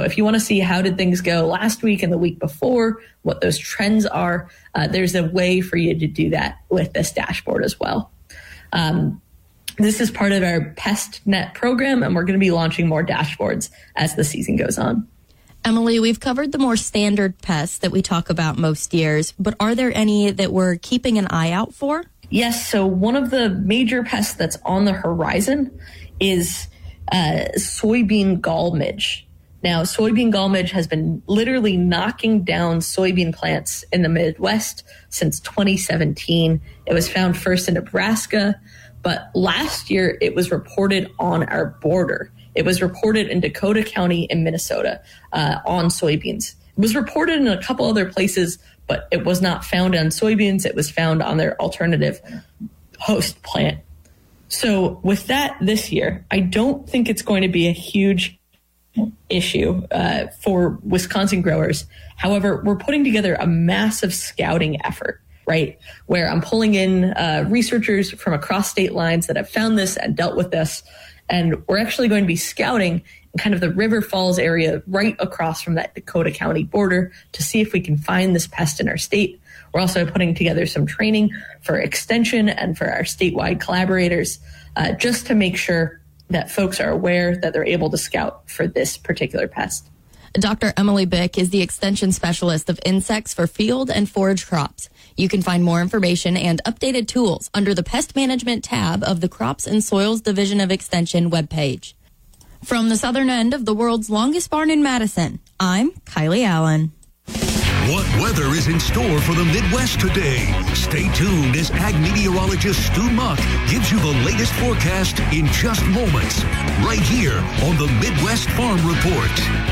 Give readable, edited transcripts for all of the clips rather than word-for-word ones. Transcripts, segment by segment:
if you want to see how did things go last week and the week before, what those trends are, there's a way for you to do that with this dashboard as well. This is part of our PestNet program, and we're going to be launching more dashboards as the season goes on. Emily, we've covered the more standard pests that we talk about most years, but are there any that we're keeping an eye out for? Yes. So one of the major pests that's on the horizon is soybean gall midge. Now, soybean gall midge has been literally knocking down soybean plants in the Midwest since 2017. It was found first in Nebraska, but last year it was reported on our border. It was reported in Dakota County in Minnesota on soybeans. It was reported in a couple other places, but it was not found on soybeans. It was found on their alternative host plant. So with that this year, I don't think it's going to be a huge issue for Wisconsin growers. However, we're putting together a massive scouting effort, right, where I'm pulling in researchers from across state lines that have found this and dealt with this. And we're actually going to be scouting in kind of the River Falls area right across from that Dakota County border to see if we can find this pest in our state. We're also putting together some training for extension and for our statewide collaborators just to make sure that folks are aware that they're able to scout for this particular pest. Dr. Emily Bick is the Extension Specialist of Insects for Field and Forage Crops. You can find more information and updated tools under the Pest Management tab of the Crops and Soils Division of Extension webpage. From the southern end of the world's longest barn in Madison, I'm Kylie Allen. What weather is in store for the Midwest today? Stay tuned as ag meteorologist Stu Muck gives you the latest forecast in just moments, right here on the Midwest Farm Report.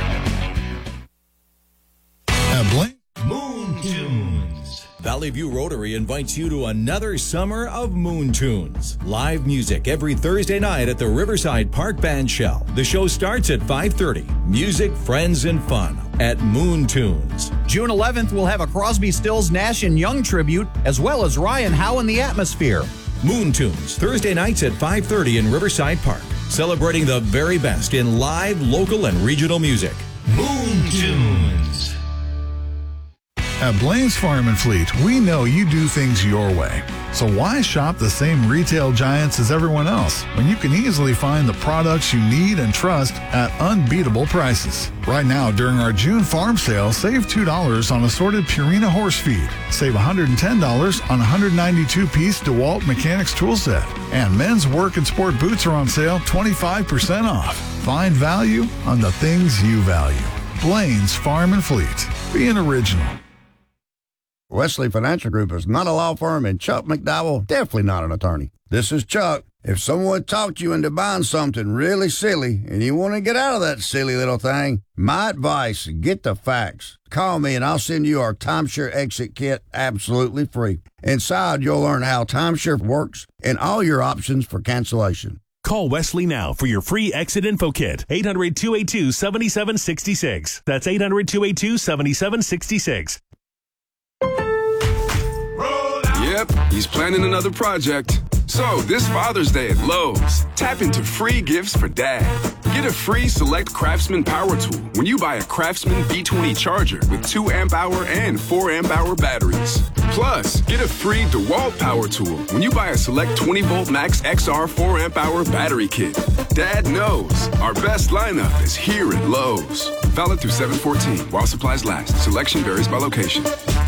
Moon Tunes. Valley View Rotary invites you to another summer of Moon Tunes. Live music every Thursday night at the Riverside Park Band Shell. The show starts at 5:30. Music, friends, and fun at Moon Tunes. June 11th, we'll have a Crosby, Stills, Nash & Young tribute, as well as Ryan Howe and the Atmosphere. Moon Tunes, Thursday nights at 5:30 in Riverside Park. Celebrating the very best in live, local, and regional music. Moon Tunes. At Blaine's Farm and Fleet, we know you do things your way. So why shop the same retail giants as everyone else when you can easily find the products you need and trust at unbeatable prices? Right now, during our June farm sale, save $2 on assorted Purina horse feed. Save $110 on a 192-piece DeWalt Mechanics tool set. And men's work and sport boots are on sale 25% off. Find value on the things you value. Blaine's Farm and Fleet. Being original. Wesley Financial Group is not a law firm, and Chuck McDowell definitely not an attorney. This is Chuck. If someone talked you into buying something really silly and you want to get out of that silly little thing, my advice, get the facts. Call me and I'll send you our timeshare exit kit absolutely free. Inside, you'll learn how timeshare works and all your options for cancellation. Call Wesley now for your free exit info kit. 800-282-7766. That's 800-282-7766. Yep, he's planning another project. So, this Father's Day at Lowe's, tap into free gifts for Dad. Get a free Select Craftsman power tool when you buy a Craftsman B20 charger with 2 amp-hour and 4 amp-hour batteries. Plus, get a free DeWalt power tool when you buy a Select 20-volt Max XR 4 amp-hour battery kit. Dad knows our best lineup is here at Lowe's. Valid through 7/14 while supplies last. Selection varies by location.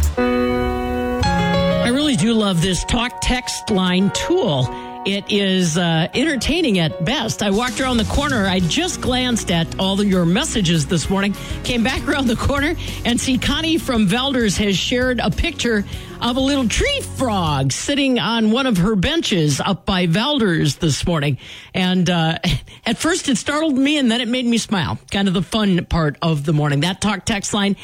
I really do love this talk text line tool. It is entertaining at best. I walked around the corner. I just glanced at all of your messages this morning, came back around the corner, and see Connie from Velders has shared a picture of a little tree frog sitting on one of her benches up by Velders this morning. And at first it startled me, and then it made me smile. Kind of the fun part of the morning. That talk text line,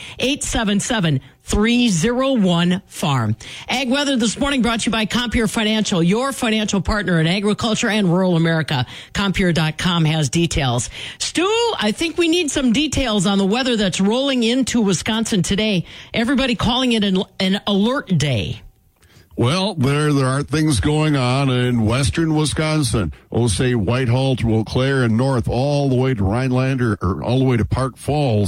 877-301-FARM. Ag weather this morning brought to you by Compeer Financial, your financial partner in agriculture and rural America. Compeer.com has details. Stu, I think we need some details on the weather that's rolling into Wisconsin today. Everybody calling it an alert day. Well, there are things going on in western Wisconsin. We'll say Whitehall to Eau Claire and north all the way to Rhinelander or all the way to Park Falls.